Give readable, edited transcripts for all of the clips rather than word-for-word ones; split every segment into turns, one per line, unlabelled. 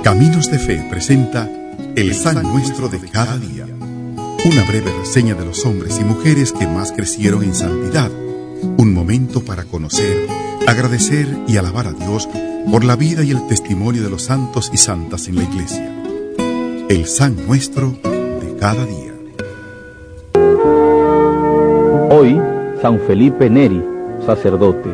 Caminos de Fe presenta El San Nuestro de cada día. Una breve reseña de los hombres y mujeres que más crecieron en santidad. Un momento para conocer, agradecer y alabar a Dios por la vida y el testimonio de los santos y santas en la Iglesia. El San Nuestro de cada día.
Hoy, San Felipe Neri, sacerdote.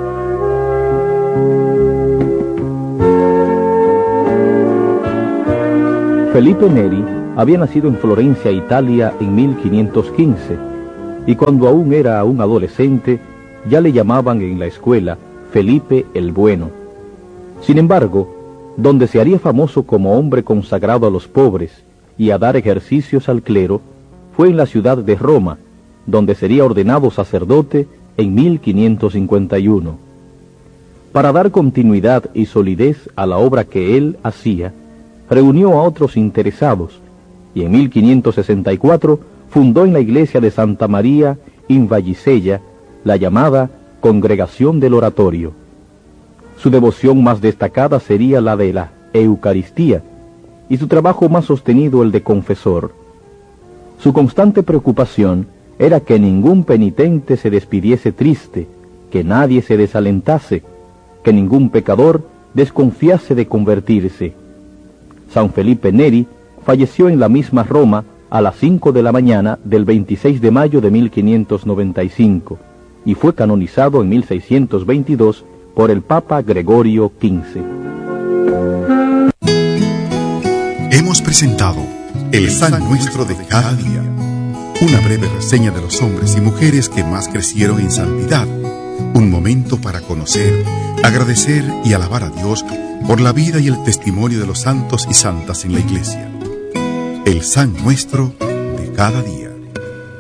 Felipe Neri había nacido en Florencia, Italia, en 1515, y cuando aún era un adolescente, ya le llamaban en la escuela Felipe el Bueno. Sin embargo, donde se haría famoso como hombre consagrado a los pobres y a dar ejercicios al clero, fue en la ciudad de Roma, donde sería ordenado sacerdote en 1551. Para dar continuidad y solidez a la obra que él hacía, reunió a otros interesados y en 1564 fundó en la iglesia de Santa María in Vallisella la llamada Congregación del Oratorio. Su devoción más destacada sería la de la Eucaristía y su trabajo más sostenido el de confesor. Su constante preocupación era que ningún penitente se despidiese triste, que nadie se desalentase, que ningún pecador desconfiase de convertirse. San Felipe Neri falleció en la misma Roma a las 5 de la mañana del 26 de mayo de 1595 y fue canonizado en 1622 por el Papa Gregorio XV.
Hemos presentado El San Nuestro de cada día, una breve reseña de los hombres y mujeres que más crecieron en santidad. Un momento para conocer, agradecer y alabar a Dios por la vida y el testimonio de los santos y santas en la Iglesia. El San Nuestro de cada día.